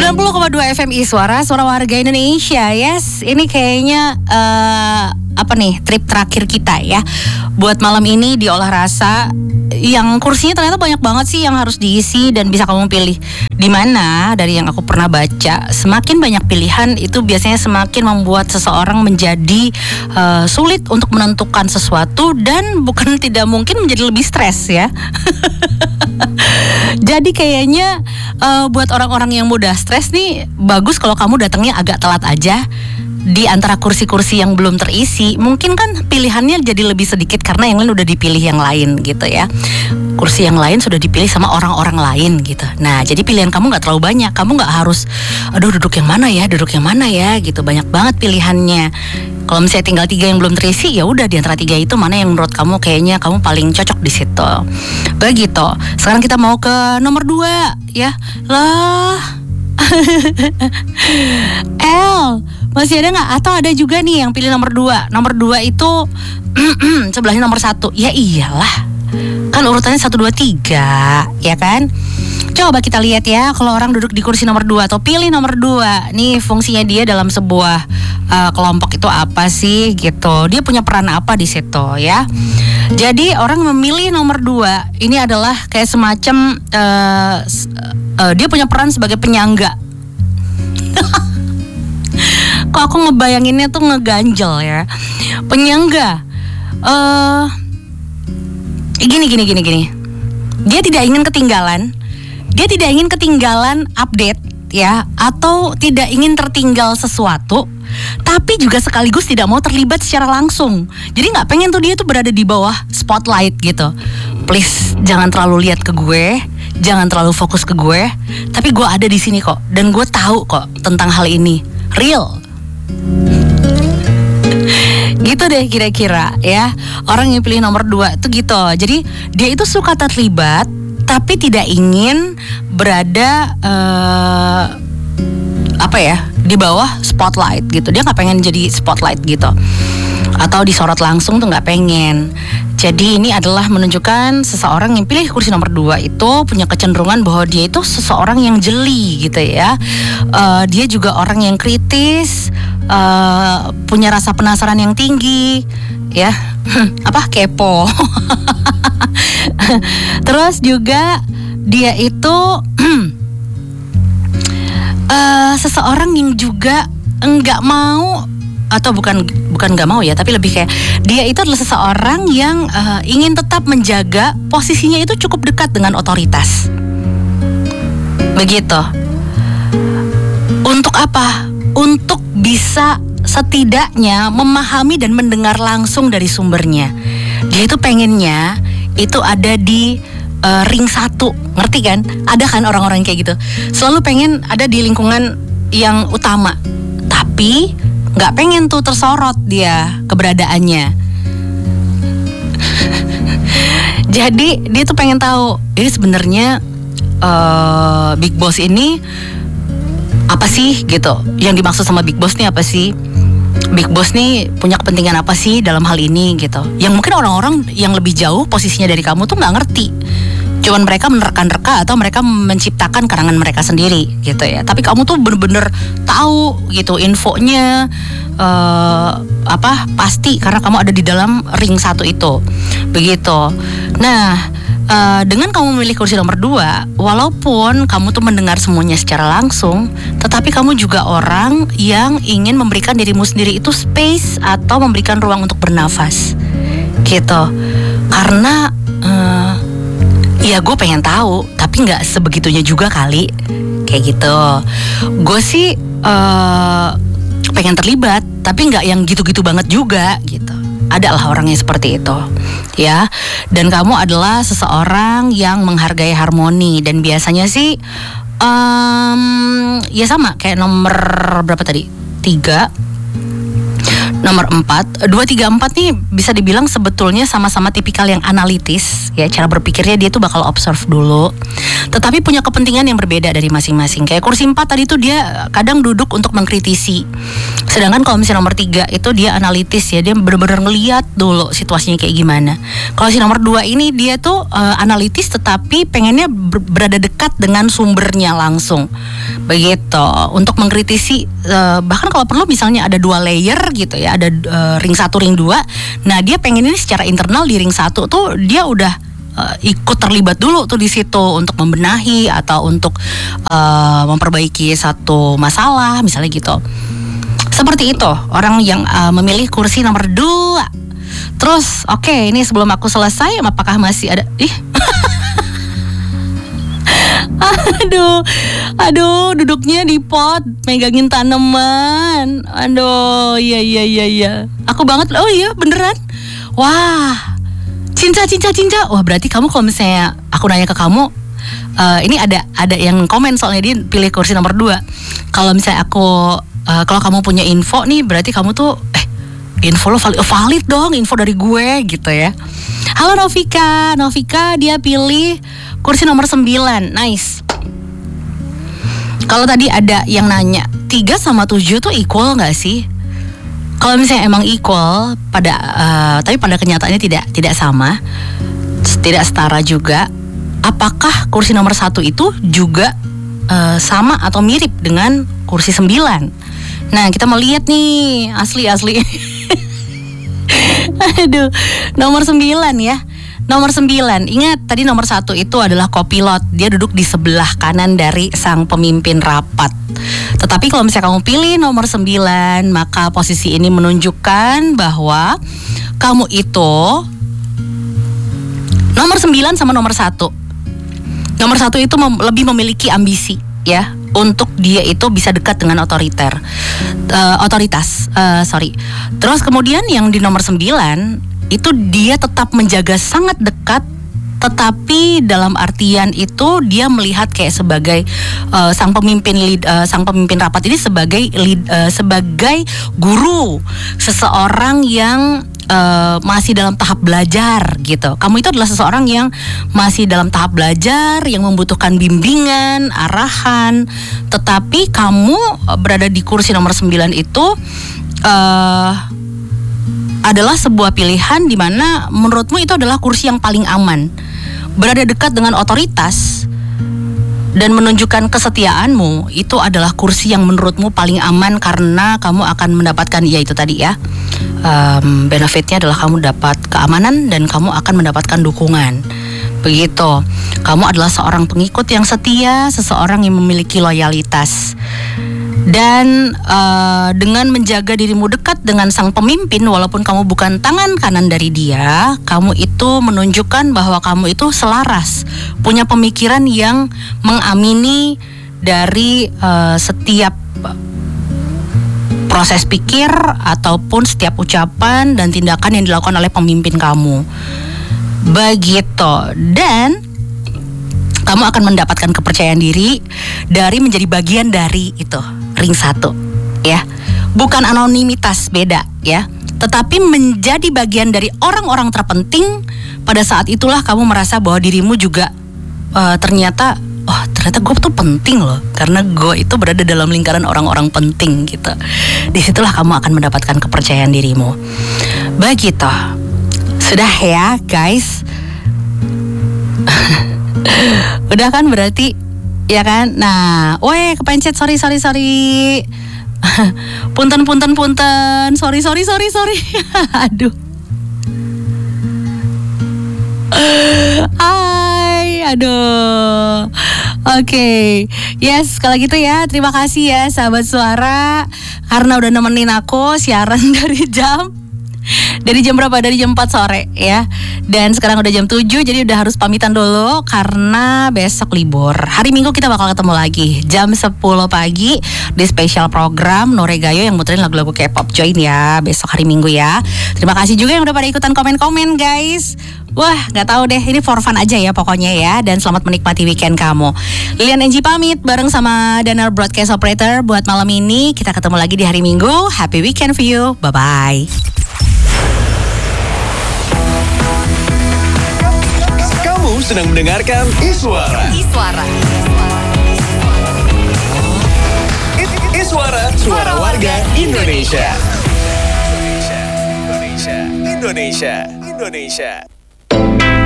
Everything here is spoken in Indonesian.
90,2 FMI Suara Warga Indonesia. Yes, ini kayaknya trip terakhir kita ya buat malam ini di Olah Rasa. Yang kursinya ternyata banyak banget sih yang harus diisi dan bisa kamu pilih. Dimana dari yang aku pernah baca, semakin banyak pilihan itu biasanya semakin membuat seseorang menjadi sulit untuk menentukan sesuatu dan bukan tidak mungkin menjadi lebih stres ya. Jadi kayaknya buat orang-orang yang mudah stres nih, bagus kalau kamu datangnya agak telat aja. Di antara kursi-kursi yang belum terisi, mungkin kan pilihannya jadi lebih sedikit karena yang lain udah dipilih yang lain gitu ya. Kursi yang lain sudah dipilih sama orang-orang lain gitu. Nah, jadi pilihan kamu gak terlalu banyak. Kamu gak harus, aduh duduk yang mana ya gitu. Banyak banget pilihannya. Kalau misalnya tinggal 3 yang belum terisi, ya udah di antara 3 itu mana yang menurut kamu kayaknya kamu paling cocok di situ. Begitu. Sekarang kita mau ke nomor 2 ya. Lah. Masih ada gak? Atau ada juga nih yang pilih nomor 2. Nomor 2 itu sebelahnya nomor 1. Ya iyalah, kan urutannya 1, 2, 3, ya kan? Coba kita lihat ya, kalau orang duduk di kursi nomor 2 atau pilih nomor 2, nih fungsinya dia dalam sebuah kelompok itu apa sih gitu. Dia punya peran apa di situ ya. Jadi orang memilih nomor 2 ini adalah kayak semacam dia punya peran sebagai penyangga. Kok aku ngebayanginnya tuh ngeganjel ya. Penyangga. Gini. Dia tidak ingin ketinggalan. Dia tidak ingin ketinggalan update ya, atau tidak ingin tertinggal sesuatu, tapi juga sekaligus tidak mau terlibat secara langsung. Jadi nggak pengen tuh dia tuh berada di bawah spotlight gitu. Please jangan terlalu lihat ke gue, jangan terlalu fokus ke gue, tapi gue ada di sini kok, dan gue tahu kok tentang hal ini. Real. Gitu deh kira-kira ya. Orang yang pilih nomor 2 itu gitu. Jadi dia itu suka terlibat tapi tidak ingin berada di bawah spotlight gitu. Dia nggak pengen jadi spotlight gitu, atau disorot langsung tuh nggak pengen. Jadi ini adalah menunjukkan seseorang yang pilih kursi nomor 2 itu punya kecenderungan bahwa dia itu seseorang yang jeli gitu ya. Dia juga orang yang kritis, punya rasa penasaran yang tinggi ya. Kepo. Terus juga dia itu seseorang yang juga enggak mau, atau bukan nggak mau ya, tapi lebih kayak dia itu adalah seseorang yang ingin tetap menjaga posisinya itu cukup dekat dengan otoritas. Begitu. Untuk apa? Untuk bisa setidaknya memahami dan mendengar langsung dari sumbernya. Dia itu pengennya itu ada di ring 1, ngerti kan? Ada kan orang-orang kayak gitu, selalu pengen ada di lingkungan yang utama, tapi nggak pengen tuh tersorot dia keberadaannya. Jadi dia tuh pengen tahu ini sebenarnya Big Boss ini apa sih gitu. Yang dimaksud sama Big Boss nih apa sih? Big Boss nih punya kepentingan apa sih dalam hal ini gitu. Yang mungkin orang-orang yang lebih jauh posisinya dari kamu tuh nggak ngerti. Cuman mereka menerka-nerka atau mereka menciptakan karangan mereka sendiri gitu ya. Tapi kamu tuh bener-bener tahu gitu infonya pasti karena kamu ada di dalam ring 1 itu. Begitu. Nah, dengan kamu memilih kursi nomor 2, walaupun kamu tuh mendengar semuanya secara langsung, tetapi kamu juga orang yang ingin memberikan dirimu sendiri itu space atau memberikan ruang untuk bernafas gitu. Karena ya gue pengen tahu, tapi gak sebegitunya juga kali, kayak gitu. Gue sih pengen terlibat, tapi gak yang gitu-gitu banget juga gitu. Adalah orang yang seperti itu ya. Dan kamu adalah seseorang yang menghargai harmoni. Dan biasanya sih ya sama kayak nomor berapa tadi? 3. Nomor 4, 2, 3, 4 nih bisa dibilang sebetulnya sama-sama tipikal yang analitis ya. Cara berpikirnya dia tuh bakal observe dulu, tetapi punya kepentingan yang berbeda dari masing-masing. Kayak kursi 4 tadi tuh dia kadang duduk untuk mengkritisi. Sedangkan kalau misalnya nomor 3 itu dia analitis ya. Dia benar-benar ngeliat dulu situasinya kayak gimana. Kalau si nomor 2 ini dia tuh analitis tetapi pengennya berada dekat dengan sumbernya langsung. Begitu. Untuk mengkritisi bahkan kalau perlu misalnya ada 2 layer gitu ya. Ada ring 1, ring 2. Nah, dia pengen ini secara internal di ring 1 tuh dia udah ikut terlibat dulu tuh di situ untuk membenahi atau untuk memperbaiki satu masalah misalnya gitu. Seperti itu orang yang memilih kursi nomor 2. Terus oke, ini sebelum aku selesai, apakah masih ada Aduh, duduknya di pot, megangin tanaman. Aduh, iya. Aku banget, oh iya beneran. Wah, cinta. Wah, berarti kamu kalau misalnya aku nanya ke kamu, ini ada yang komen soalnya dia pilih kursi nomor 2. Kalau misalnya kalau kamu punya info nih, berarti kamu tuh info lo valid dong, info dari gue gitu ya. Halo Novika dia pilih kursi nomor 9. Nice. Kalau tadi ada yang nanya 3 sama 7 tuh equal gak sih? Kalau misalnya emang equal tapi pada kenyataannya tidak sama, tidak setara juga, apakah kursi nomor 1 itu juga sama atau mirip dengan kursi 9? Nah, kita mau lihat nih asli. Aduh, nomor 9 ya. Nomor 9, ingat tadi nomor 1 itu adalah kopilot. Dia duduk di sebelah kanan dari sang pemimpin rapat. Tetapi kalau misalnya kamu pilih nomor 9, maka posisi ini menunjukkan bahwa kamu itu nomor 9 sama nomor 1. Nomor 1 itu lebih memiliki ambisi ya, untuk dia itu bisa dekat dengan otoritas. Terus kemudian yang di nomor 9 itu dia tetap menjaga sangat dekat, tetapi dalam artian itu dia melihat kayak sebagai sang pemimpin rapat ini sebagai guru, seseorang yang masih dalam tahap belajar gitu. Kamu itu adalah seseorang yang masih dalam tahap belajar, yang membutuhkan bimbingan, arahan. Tetapi kamu berada di kursi nomor 9 itu adalah sebuah pilihan di mana menurutmu itu adalah kursi yang paling aman. Berada dekat dengan otoritas dan menunjukkan kesetiaanmu, itu adalah kursi yang menurutmu paling aman karena kamu akan mendapatkan, ya itu tadi ya, benefitnya adalah kamu dapat keamanan dan kamu akan mendapatkan dukungan. Begitu. Kamu adalah seorang pengikut yang setia, seseorang yang memiliki loyalitas. Dan dengan menjaga dirimu dekat dengan sang pemimpin, walaupun kamu bukan tangan kanan dari dia, kamu itu menunjukkan bahwa kamu itu selaras, punya pemikiran yang mengamini dari setiap proses pikir ataupun setiap ucapan dan tindakan yang dilakukan oleh pemimpin kamu. Begitu. Dan kamu akan mendapatkan kepercayaan diri dari menjadi bagian dari itu ring 1 ya. Bukan anonimitas, beda ya, tetapi menjadi bagian dari orang-orang terpenting. Pada saat itulah kamu merasa bahwa dirimu juga ternyata gue tuh penting loh, karena gue itu berada dalam lingkaran orang-orang penting gitu. Disitulah kamu akan mendapatkan kepercayaan dirimu. Begitu. Sudah ya guys. Udah kan berarti, ya kan? Nah, kepencet, sorry. Punten. Sorry. Aduh. Aduh. Oke. Yes, kalau gitu ya, terima kasih ya sahabat suara karena udah nemenin aku siaran dari jam Dari jam berapa? Dari jam 4 sore ya. Dan sekarang udah jam 7, jadi udah harus pamitan dulu karena besok libur. Hari Minggu kita bakal ketemu lagi jam 10 pagi di spesial program Noregayo yang muterin lagu-lagu K-pop. Join ya besok hari Minggu ya. Terima kasih juga yang udah pada ikutan komen-komen guys. Wah, nggak tahu deh, ini for fun aja ya pokoknya ya. Dan selamat menikmati weekend kamu. Lilian Enji pamit bareng sama Danar Broadcast Operator buat malam ini. Kita ketemu lagi di hari Minggu. Happy weekend for you. Bye-bye. Kamu sedang mendengarkan Iswara. Iswara, suara warga Indonesia. Indonesia.